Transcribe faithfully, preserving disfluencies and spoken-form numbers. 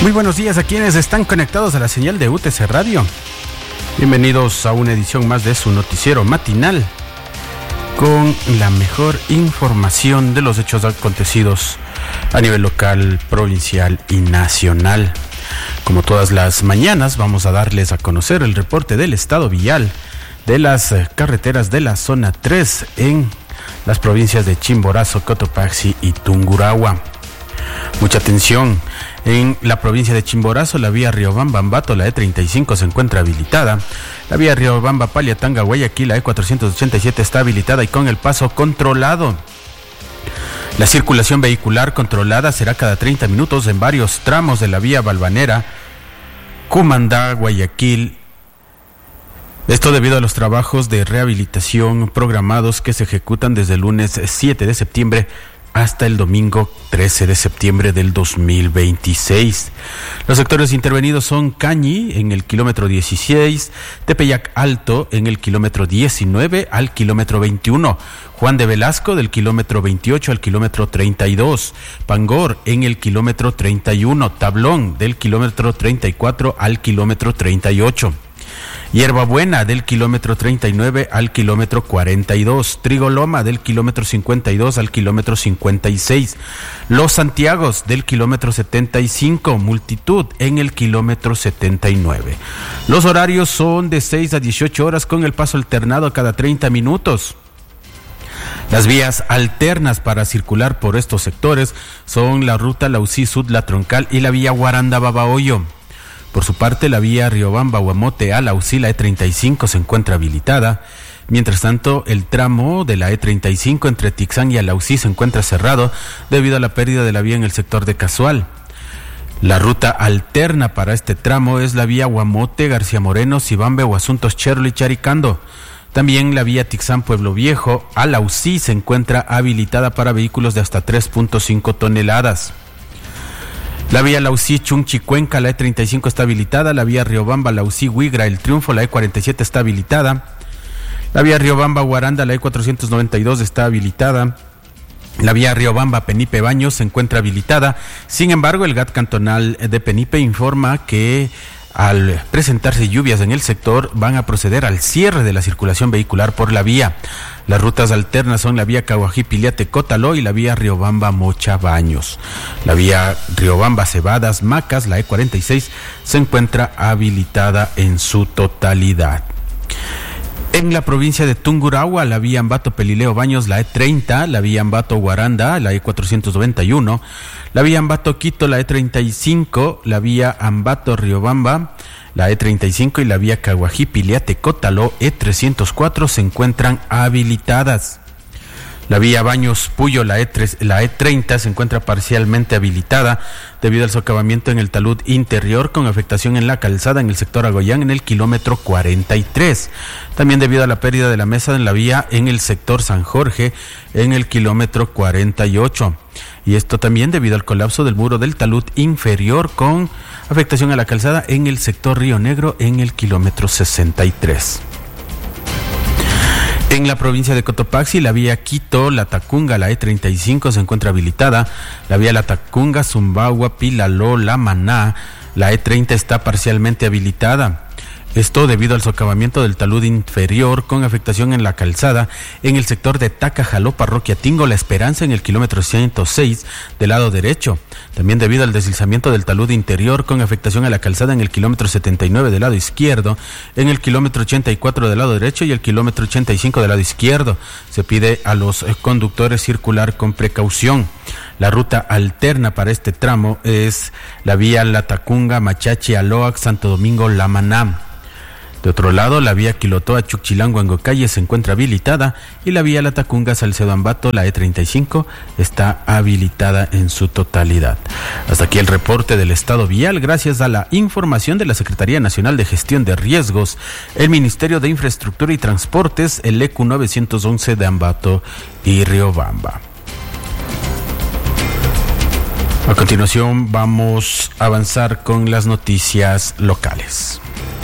Muy buenos días a quienes están conectados a la señal de U T C Radio. Bienvenidos a una edición más de su noticiero matinal con la mejor información de los hechos acontecidos a nivel local, provincial y nacional. Como todas las mañanas, vamos a darles a conocer el reporte del estado vial de las carreteras de la zona tres en las provincias de Chimborazo, Cotopaxi y Tungurahua. Mucha atención. En la provincia de Chimborazo, la vía Riobamba-Ambato, la E treinta y cinco, se encuentra habilitada. La vía Riobamba-Paliatanga-Guayaquil, la E cuatrocientos ochenta y siete, está habilitada y con el paso controlado. La circulación vehicular controlada será cada treinta minutos en varios tramos de la vía Balvanera, Cumandá-Guayaquil. Esto debido a los trabajos de rehabilitación programados que se ejecutan desde el lunes siete de septiembre hasta el domingo trece de septiembre del dos mil veintiséis. Los sectores intervenidos son Cañi en el kilómetro dieciséis, Tepeyac Alto en el kilómetro diecinueve al kilómetro veintiuno, Juan de Velasco del kilómetro veintiocho al kilómetro treinta y dos, Pangor en el kilómetro treinta y uno, Tablón del kilómetro treinta y cuatro al kilómetro treinta y ocho. Hierbabuena del kilómetro treinta y nueve al kilómetro cuarenta y dos, Trigoloma del kilómetro cincuenta y dos al kilómetro cincuenta y seis, Los Santiagos del kilómetro setenta y cinco, Multitud en el kilómetro setenta y nueve. Los horarios son de seis a dieciocho horas con el paso alternado cada treinta minutos. Las vías alternas para circular por estos sectores son la ruta Lausí Sud-La Troncal y la vía Guaranda-Babahoyo. Por su parte, la vía Riobamba-Huamote a Lausí, la E treinta y cinco, se encuentra habilitada. Mientras tanto, el tramo de la E treinta y cinco entre Tixán y Alausí se encuentra cerrado debido a la pérdida de la vía en el sector de Casual. La ruta alterna para este tramo es la vía Huamote, García Moreno, Sibambe, Huasuntos, Cherlo y Charicando. También la vía Tixán Pueblo Viejo a Lausí se encuentra habilitada para vehículos de hasta tres punto cinco toneladas. La vía Lausí Chunchi Cuenca, la E treinta y cinco, está habilitada. La vía Riobamba Lausí Huigra El Triunfo, la E cuarenta y siete, está habilitada. La vía Riobamba Guaranda, la E cuatrocientos noventa y dos, está habilitada. La vía Riobamba Penipe Baños se encuentra habilitada. Sin embargo, el G A T cantonal de Penipe informa que al presentarse lluvias en el sector van a proceder al cierre de la circulación vehicular por la vía. Las rutas alternas son la vía Caguají-Piliate-Cótalo y la vía Riobamba-Mocha Baños. La vía Riobamba-Cebadas Macas, la E cuarenta y seis, se encuentra habilitada en su totalidad. En la provincia de Tungurahua, la vía Ambato-Pelileo Baños, la E treinta, la vía Ambato-Guaranda, la E cuatrocientos noventa y uno, la vía Ambato-Quito, la E treinta y cinco, la vía Ambato-Riobamba, la E treinta y cinco y la vía Caguají-Piliate-Cótalo, E trescientos cuatro, se encuentran habilitadas. La vía Baños Puyo, la E tres, la E treinta, se encuentra parcialmente habilitada debido al socavamiento en el talud interior con afectación en la calzada en el sector Agoyán en el kilómetro cuarenta y tres. También debido a la pérdida de la mesa en la vía en el sector San Jorge en el kilómetro cuarenta y ocho. Y esto también debido al colapso del muro del talud inferior con afectación a la calzada en el sector Río Negro en el kilómetro sesenta y tres. En la provincia de Cotopaxi, la vía Quito-La Tacunga, la E treinta y cinco, se encuentra habilitada. La vía La Tacunga, Zumbagua, Pilaló, La Maná, la E treinta está parcialmente habilitada. Esto debido al socavamiento del talud inferior con afectación en la calzada en el sector de Tacajaló, Parroquia Tingo, La Esperanza en el kilómetro ciento seis del lado derecho. También debido al deslizamiento del talud interior con afectación a la calzada en el kilómetro setenta y nueve del lado izquierdo, en el kilómetro ochenta y cuatro del lado derecho y el kilómetro ochenta y cinco del lado izquierdo. Se pide a los conductores circular con precaución. La ruta alterna para este tramo es la vía La Tacunga, Machachi, Aloac, Santo Domingo, La Maná. De otro lado, la vía Quilotoa, Chuquilango, Angocalle se encuentra habilitada y la vía La Tacunga, Salcedo Ambato, la E treinta y cinco, está habilitada en su totalidad. Hasta aquí el reporte del estado vial, gracias a la información de la Secretaría Nacional de Gestión de Riesgos, el Ministerio de Infraestructura y Transportes, el E Q novecientos once de Ambato y Riobamba. A continuación vamos a avanzar con las noticias locales.